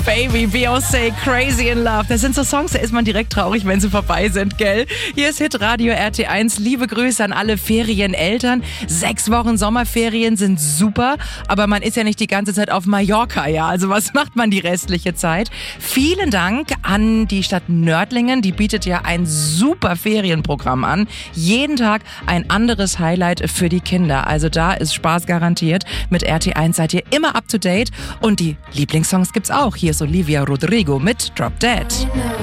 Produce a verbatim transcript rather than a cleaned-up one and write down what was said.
Baby, Beyoncé, Crazy in Love. Das sind so Songs, da ist man direkt traurig, wenn sie vorbei sind, gell? Hier ist Hitradio R T eins. Liebe Grüße an alle Ferieneltern. Sechs Wochen Sommerferien sind super, aber man ist ja nicht die ganze Zeit auf Mallorca, ja? Also was macht man die restliche Zeit? Vielen Dank an die Stadt Nördlingen. Die bietet ja ein super Ferienprogramm an. Jeden Tag ein anderes Highlight für die Kinder. Also da ist Spaß garantiert. Mit R T eins seid ihr immer up to date. Und die Lieblingssongs gibt's auch. Hier ist Olivia Rodrigo mit Drop Dead.